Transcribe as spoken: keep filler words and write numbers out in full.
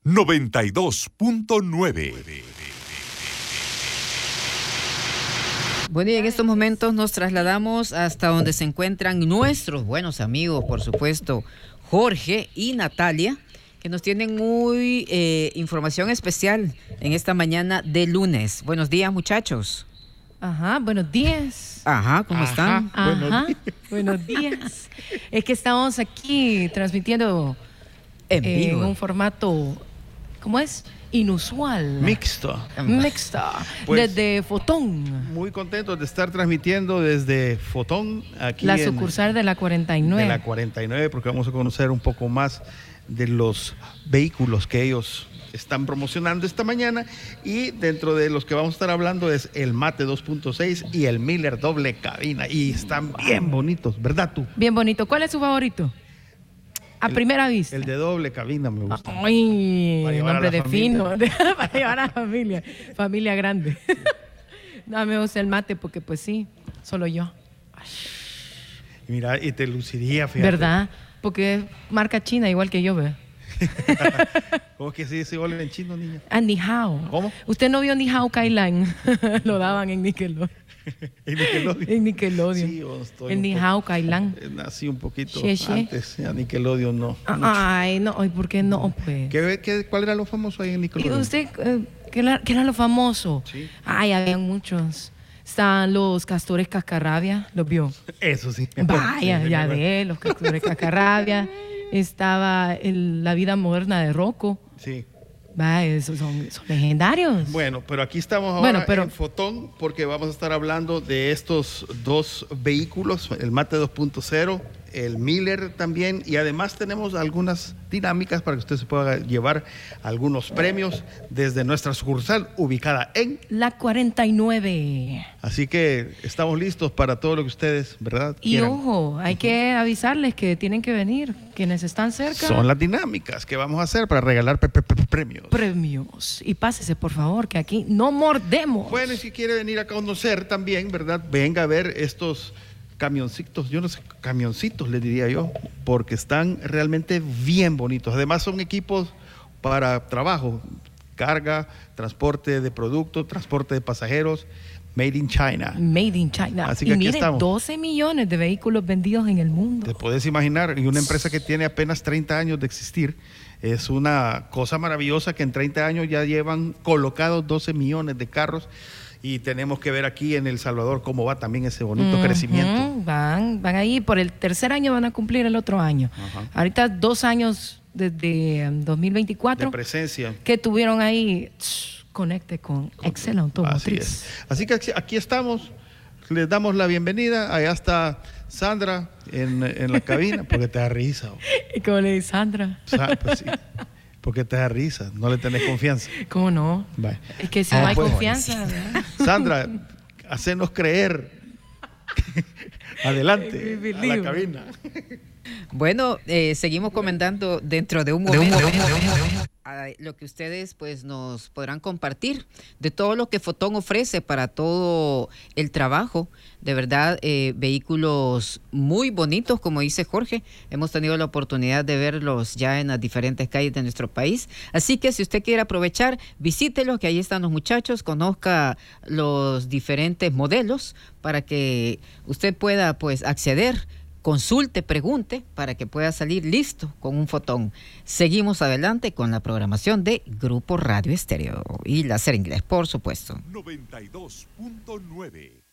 noventa y dos punto nueve. Bueno, y en estos momentos nos trasladamos hasta donde se encuentran nuestros buenos amigos, por supuesto, Jorge y Natalia, que nos tienen muy eh, información especial en esta mañana de lunes. Buenos días, muchachos. Ajá, buenos días. Ajá, ¿cómo Ajá, están? Ajá, buenos días. Buenos días. Es que estamos aquí transmitiendo en eh, vivo. En un formato, ¿cómo es? Inusual. Mixto. Mixto. Pues, desde Fotón. Muy contentos de estar transmitiendo desde Fotón. Aquí la en, sucursal de la cuarenta y nueve. De la cuarenta y nueve, porque vamos a conocer un poco más de los vehículos que ellos están promocionando esta mañana, y dentro de los que vamos a estar hablando es el Mate dos punto seis y el Miller doble cabina, y están bien bonitos, ¿verdad tú? Bien bonito. ¿Cuál es su favorito? A el, primera vista. El de doble cabina me gusta. Ay, nombre de fino, para llevar a la familia, familia grande. Sí. No, me gusta el Mate porque pues sí, solo yo. Y mira, y te luciría, fíjate. ¿Verdad? Porque es marca china igual que yo, ¿ve? ¿Cómo que sí se igual en chino, niña? Ah, Ni Hao. ¿Cómo? ¿Usted no vio Ni Hao Kai Lan? Lo daban en Nickelodeon. ¿En Nickelodeon? En Nickelodeon. Sí, yo estoy el Ni Hao Kai Lan. Nací un poquito Xie, xie. antes, a Nickelodeon no. Ay, no, ¿por qué no? Pues? ¿Qué, qué, ¿Cuál era lo famoso ahí en Nickelodeon? ¿Y usted eh, qué, era, qué era lo famoso? Sí. Ay, había muchos. Están los castores cascarrabia, ¿los vio? Eso sí. Vaya, sí, ya ve, los castores cascarrabia. Estaba el, La vida moderna de Rocco. Sí. Va, esos son, son legendarios. Bueno, pero aquí estamos ahora bueno, pero, en Fotón, porque vamos a estar hablando de estos dos vehículos, el Mate dos punto cero, el Miller también, y además tenemos algunas dinámicas para que usted se pueda llevar algunos premios desde nuestra sucursal ubicada en la cuarenta y nueve. Así que estamos listos para todo lo que ustedes, ¿verdad? Y quieran. Ojo, hay uh-huh. que avisarles que tienen que venir, quienes están cerca. Son las dinámicas que vamos a hacer para regalar pe- pe- pe- premios. Premios. Y pásese, por favor, que aquí no mordemos. Bueno, y si quiere venir a conocer también, ¿verdad? Venga a ver estos camioncitos, yo no sé, camioncitos les diría yo, porque están realmente bien bonitos. Además son equipos para trabajo, carga, transporte de productos, transporte de pasajeros, made in China. Made in China. Así que y aquí mire, estamos. doce millones de vehículos vendidos en el mundo. Te puedes imaginar, y una empresa que tiene apenas treinta años de existir, es una cosa maravillosa que en treinta años ya llevan colocados doce millones de carros. Y tenemos que ver aquí en El Salvador cómo va también ese bonito uh-huh. crecimiento. Van, van ahí, por el tercer año van a cumplir el otro año. Uh-huh. Ahorita dos años desde dos mil veinticuatro. De presencia. Que tuvieron ahí, tsh, conecte con, con Excel Automotriz. Así es. Así que aquí, aquí estamos, les damos la bienvenida. Allá está Sandra en, en la cabina, porque te da risa. ¿Y cómo le dice Sandra? Sa- pues sí. Porque te da risa, no le tenés confianza. ¿Cómo no? Bye. Es que si ah, no hay pues, confianza. Sandra, hacenos creer. Adelante, a la cabina. Bueno, eh, seguimos comentando dentro de un momento, de un momento, de un momento. A lo que ustedes pues nos podrán compartir de todo lo que Fotón ofrece para todo el trabajo. De verdad, eh, vehículos muy bonitos, como dice Jorge. Hemos tenido la oportunidad de verlos ya en las diferentes calles de nuestro país. Así que si usted quiere aprovechar, visítelos, que ahí están los muchachos, conozca los diferentes modelos para que usted pueda pues acceder, consulte, pregunte, para que pueda salir listo con un Fotón. Seguimos adelante con la programación de Grupo Radio Estéreo y Láser Inglés, por supuesto. noventa y dos punto nueve.